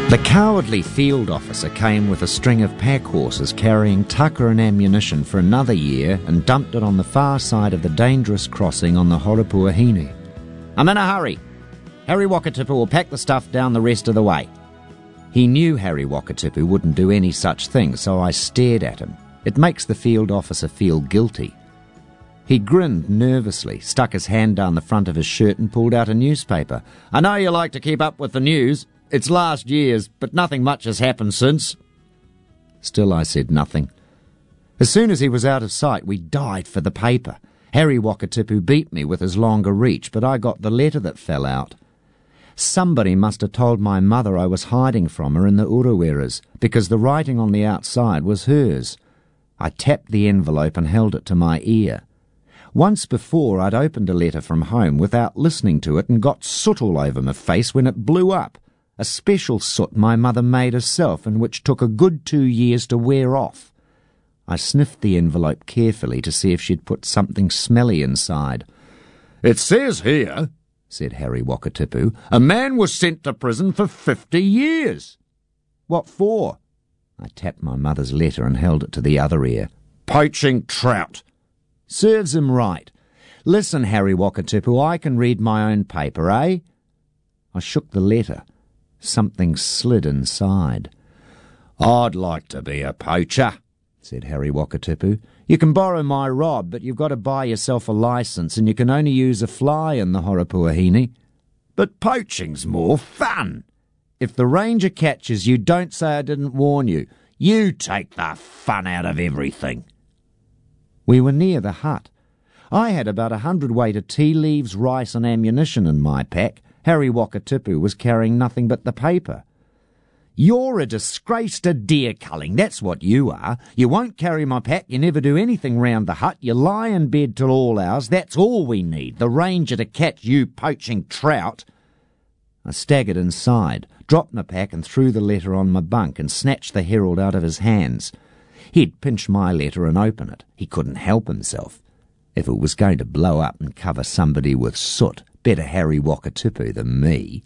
The cowardly field officer came with a string of pack horses carrying tucker and ammunition for another year and dumped it on the far side of the dangerous crossing on the Horapuahine. "I'm in a hurry. Harry Wakatipu will pack the stuff down the rest of the way." He knew Harry Wakatipu wouldn't do any such thing, so I stared at him. It makes the field officer feel guilty. He grinned nervously, stuck his hand down the front of his shirt and pulled out a newspaper. "I know you like to keep up with the news. It's last year's, but nothing much has happened since." Still I said nothing. As soon as he was out of sight, we dived for the paper. Harry Wakatipu beat me with his longer reach, but I got the letter that fell out. Somebody must have told my mother I was hiding from her in the Ureweras, because the writing on the outside was hers. I tapped the envelope and held it to my ear. Once before I'd opened a letter from home without listening to it and got soot all over my face when it blew up. A special soot my mother made herself and which took a good 2 years to wear off. I sniffed the envelope carefully to see if she'd put something smelly inside. "It says here," said Harry Wakatipu, "a man was sent to prison for 50 years. "What for?" I tapped my mother's letter and held it to the other ear. "Poaching trout." "Serves him right. Listen, Harry Wakatipu, I can read my own paper, eh?" I shook the letter. Something slid inside. "I'd like to be a poacher," said Harry Wakatipu. "You can borrow my rod, but you've got to buy yourself a licence, and you can only use a fly in the Horapuahine." "But poaching's more fun." "If the ranger catches you, don't say I didn't warn you. You take the fun out of everything." We were near the hut. I had about 100 weight of tea leaves, rice and ammunition in my pack. Harry Wakatipu was carrying nothing but the paper. "You're a disgrace to deer culling, that's what you are. You won't carry my pack, you never do anything round the hut, you lie in bed till all hours, that's all we need, the ranger to catch you poaching trout." I staggered inside, dropped my pack and threw the letter on my bunk and snatched the Herald out of his hands. He'd pinch my letter and open it. He couldn't help himself. If it was going to blow up and cover somebody with soot, better Harry Wakatipu than me.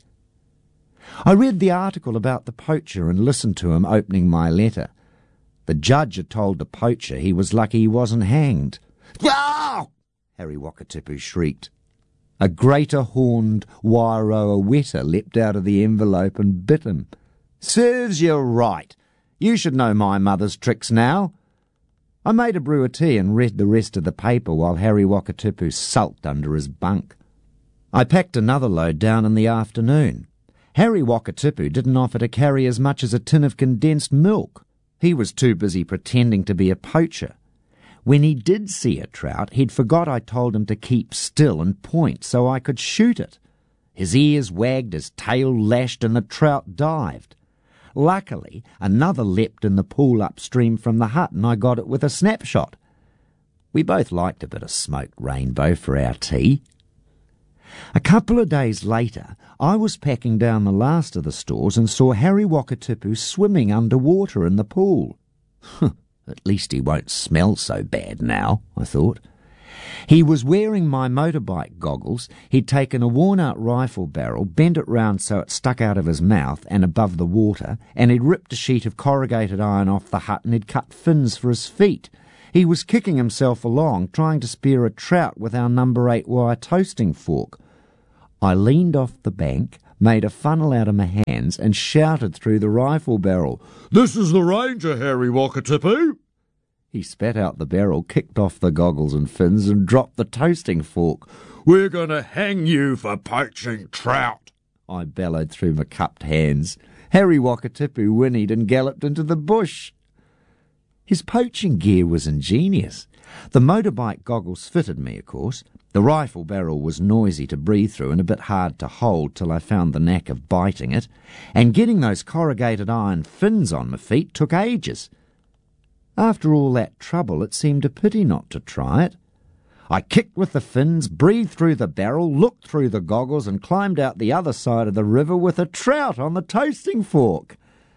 I read the article about the poacher and listened to him opening my letter. The judge had told the poacher he was lucky he wasn't hanged. "Ah!" Harry Wakatipu shrieked. A greater horned Wairoa weta leapt out of the envelope and bit him. "Serves you right. You should know my mother's tricks now." I made a brew of tea and read the rest of the paper while Harry Wakatipu sulked under his bunk. I packed another load down in the afternoon. Harry Wakatipu didn't offer to carry as much as a tin of condensed milk. He was too busy pretending to be a poacher. When he did see a trout, he'd forgot I told him to keep still and point so I could shoot it. His ears wagged, his tail lashed, and the trout dived. Luckily, another leapt in the pool upstream from the hut, and I got it with a snapshot. We both liked a bit of smoked rainbow for our tea. A couple of days later, I was packing down the last of the stores and saw Harry Wakatipu swimming underwater in the pool. At least he won't smell so bad now, I thought. He was wearing my motorbike goggles. He'd taken a worn-out rifle barrel, bent it round so it stuck out of his mouth and above the water, and he'd ripped a sheet of corrugated iron off the hut and he'd cut fins for his feet. He was kicking himself along, trying to spear a trout with our number 8 wire toasting fork. I leaned off the bank, made a funnel out of my hands, and shouted through the rifle barrel, "This is the ranger, Harry Wakatipu!" He spat out the barrel, kicked off the goggles and fins, and dropped the toasting fork. "We're going to hang you for poaching trout!" I bellowed through my cupped hands. Harry Wakatipu whinnied and galloped into the bush. His poaching gear was ingenious. The motorbike goggles fitted me, of course. The rifle barrel was noisy to breathe through and a bit hard to hold till I found the knack of biting it, and getting those corrugated iron fins on my feet took ages. After all that trouble, it seemed a pity not to try it. I kicked with the fins, breathed through the barrel, looked through the goggles, and climbed out the other side of the river with a trout on the toasting fork.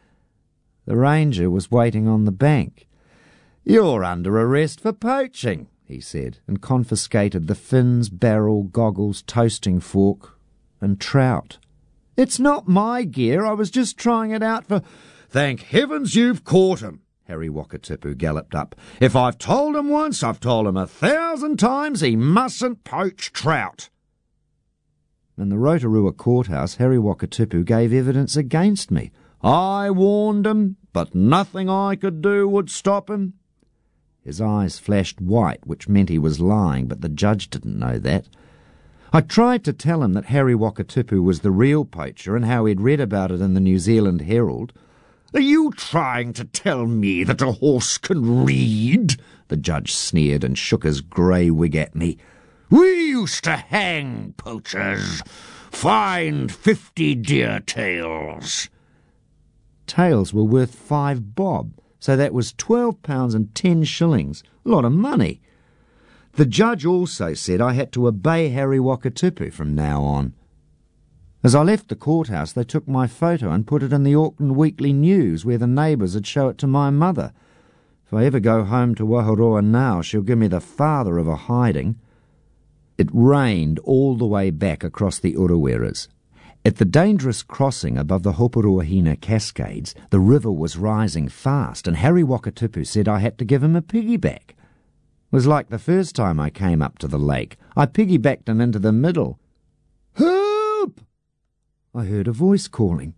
The ranger was waiting on the bank. "You're under arrest for poaching," he said, and confiscated the fins, barrel, goggles, toasting fork, and trout. "It's not my gear. I was just trying it out for—" "Thank heavens you've caught him," Harry Wakatipu galloped up. "If I've told him once, I've told him 1,000 times he mustn't poach trout." In the Rotorua courthouse, Harry Wakatipu gave evidence against me. I warned him, but nothing I could do would stop him. His eyes flashed white, which meant he was lying, but the judge didn't know that. I tried to tell him that Harry Wakatipu was the real poacher and how he'd read about it in the New Zealand Herald. "Are you trying to tell me that a horse can read?" the judge sneered and shook his grey wig at me. "We used to hang poachers, fined 50 deer tails." Tails were worth 5 bob, so that was £12 and 10 shillings. A lot of money. The judge also said I had to obey Harry Wakatipu from now on. As I left the courthouse, they took my photo and put it in the Auckland Weekly News, where the neighbours would show it to my mother. If I ever go home to Waharoa now, she'll give me the father of a hiding. It rained all the way back across the Ureweras. At the dangerous crossing above the Hopuroahina Cascades, the river was rising fast, and Harry Wakatipu said I had to give him a piggyback. It was like the first time I came up to the lake. I piggybacked him into the middle. "Help!" I heard a voice calling.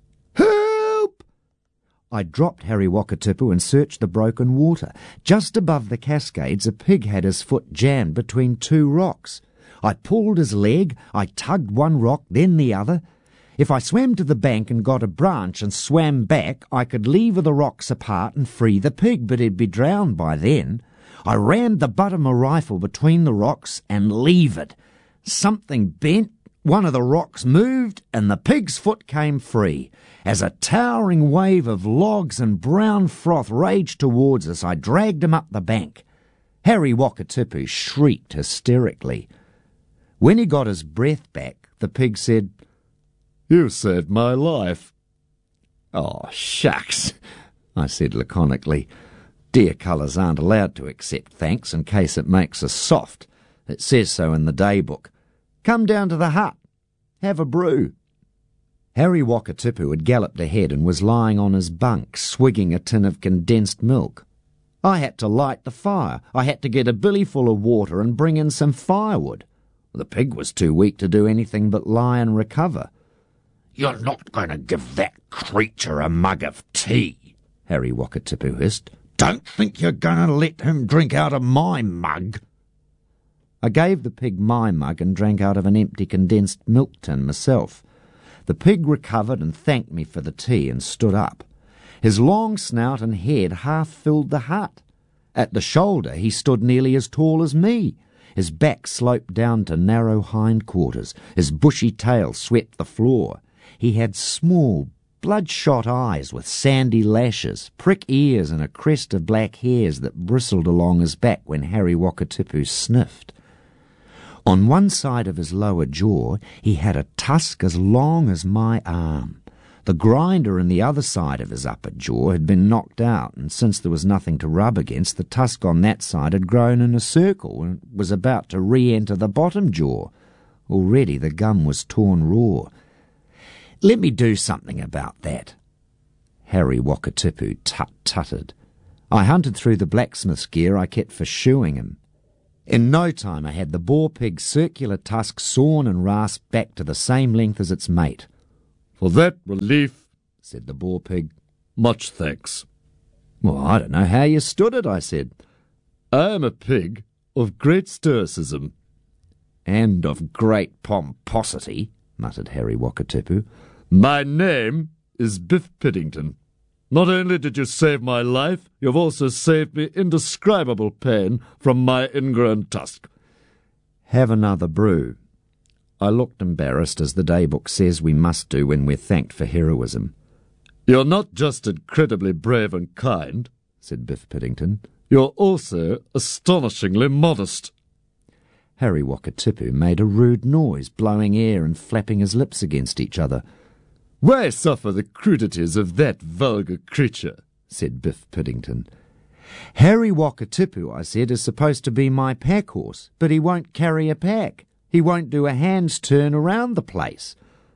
"Help!" I dropped Harry Wakatipu and searched the broken water. Just above the cascades, a pig had his foot jammed between 2 rocks. I pulled his leg, I tugged one rock, then the other. If I swam to the bank and got a branch and swam back, I could lever the rocks apart and free the pig, but he'd be drowned by then. I rammed the butt of my rifle between the rocks and levered. Something bent, one of the rocks moved, and the pig's foot came free. As a towering wave of logs and brown froth raged towards us, I dragged him up the bank. Harry Wakatipu shrieked hysterically. When he got his breath back, the pig said, "You saved my life." "Oh, shucks," I said laconically. Deer colours aren't allowed to accept thanks in case it makes us soft. It says so in the daybook. Come down to the hut. Have a brew. Harry Wakatipu had galloped ahead and was lying on his bunk, swigging a tin of condensed milk. I had to light the fire. I had to get a billy full of water and bring in some firewood. The pig was too weak to do anything but lie and recover. "You're not going to give that creature a mug of tea," Harry Wakatipu hissed. "Don't think you're going to let him drink out of my mug." I gave the pig my mug and drank out of an empty condensed milk tin myself. The pig recovered and thanked me for the tea and stood up. His long snout and head half filled the hut. At the shoulder he stood nearly as tall as me. His back sloped down to narrow hindquarters. His bushy tail swept the floor. He had small, bloodshot eyes with sandy lashes, prick ears and a crest of black hairs that bristled along his back when Harry Wakatipu sniffed. On one side of his lower jaw he had a tusk as long as my arm. The grinder in the other side of his upper jaw had been knocked out, and since there was nothing to rub against, the tusk on that side had grown in a circle and was about to re-enter the bottom jaw. Already the gum was torn raw. "Let me do something about that." Harry Wakatipu tut-tutted. I hunted through the blacksmith's gear I kept for shoeing him. In no time I had the boar pig's circular tusk sawn and rasped back to the same length as its mate. "For that relief," said the boar pig, "much thanks." "Well, I don't know how you stood it," I said. "I am a pig of great stoicism." "And of great pomposity," muttered Harry Wakatipu. "My name is Biff Piddington. Not only did you save my life, you've also saved me indescribable pain from my ingrown tusk." "Have another brew." I looked embarrassed, as the daybook says we must do when we're thanked for heroism. "You're not just incredibly brave and kind," said Biff Piddington. "You're also astonishingly modest." Harry Wakatipu made a rude noise, blowing air and flapping his lips against each other. "Why suffer the crudities of that vulgar creature?" said Biff Piddington. "Harry Wakatipu," I said, "is supposed to be my pack horse, but he won't carry a pack. He won't do a hand's turn around the place."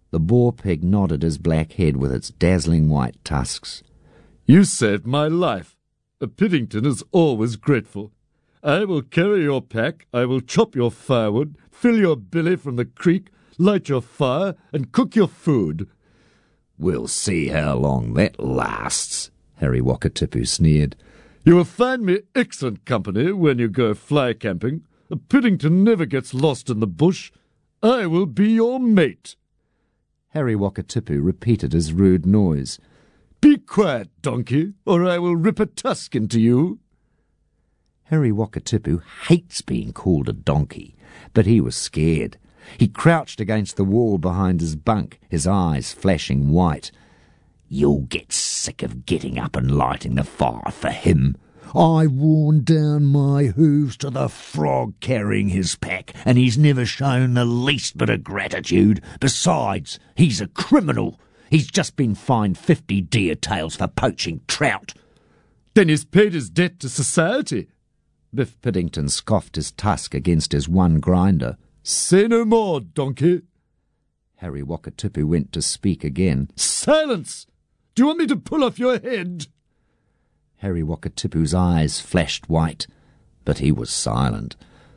The boar pig nodded his black head with its dazzling white tusks. You saved my life. A Piddington is always grateful. I will carry your pack, I will chop your firewood, fill your billy from the creek, light your fire, and cook your food. We'll see how long that lasts, Harry Wakatipu sneered. You will find me excellent company when you go fly camping. A Piddington never gets lost in the bush. I will be your mate. Harry Wakatipu repeated his rude noise. Be quiet, donkey, or I will rip a tusk into you. Harry Wakatipu hates being called a donkey, but he was scared. He crouched against the wall behind his bunk, his eyes flashing white. You'll get sick of getting up and lighting the fire for him. I worn down my hooves to the frog carrying his pack, and he's never shown the least bit of gratitude. Besides, he's a criminal. He's just been fined 50 deer tails for poaching trout. Then he's paid his debt to society. Biff Piddington scoffed his tusk against his one grinder. Say no more, donkey. Harry Wakatipu went to speak again. Silence! Do you want me to pull off your head? Harry Wakatipu's eyes flashed white, but he was silent.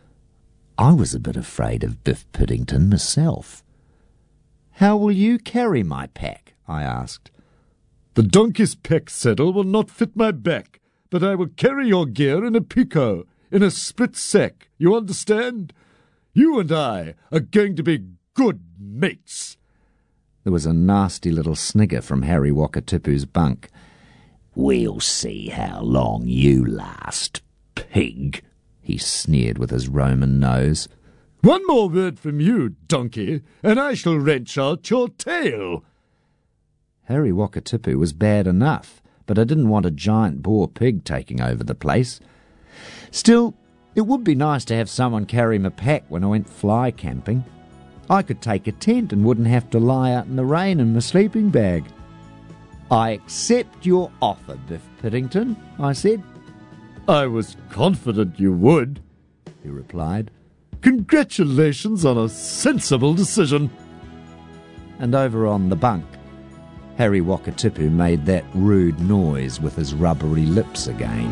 I was a bit afraid of Biff Piddington myself. How will you carry my pack? I asked. The donkey's pack saddle will not fit my back, but I will carry your gear in a picot, in a split sack. You understand? You and I are going to be good mates. There was a nasty little snigger from Harry Wakatipu's bunk. We'll see how long you last, pig, he sneered with his Roman nose. One more word from you, donkey, and I shall wrench out your tail. Harry Wakatipu was bad enough, but I didn't want a giant boar pig taking over the place. Still, it would be nice to have someone carry my pack when I went fly camping. I could take a tent and wouldn't have to lie out in the rain in my sleeping bag. I accept your offer, Biff Piddington, I said. I was confident you would, he replied. Congratulations on a sensible decision. And over on the bunk, Harry Wakatipu made that rude noise with his rubbery lips again.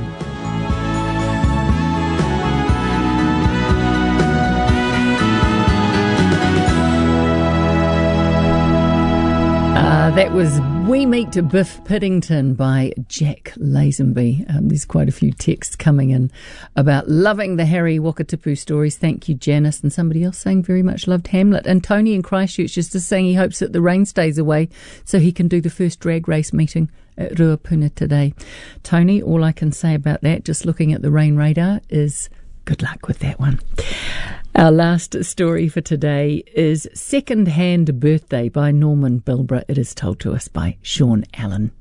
That was We Meet Biff Piddington by Jack Lazenby. There's quite a few texts coming in about loving the Harry Wakatipu stories. Thank you, Janice. And somebody else saying very much loved Hamlet. And Tony in Christchurch is just saying he hopes that the rain stays away so he can do the first drag race meeting at Ruapuna today. Tony, all I can say about that, just looking at the rain radar, is good luck with that one. Our last story for today is Second Hand Birthday by Norman Bilborough. It is told to us by Sean Allen.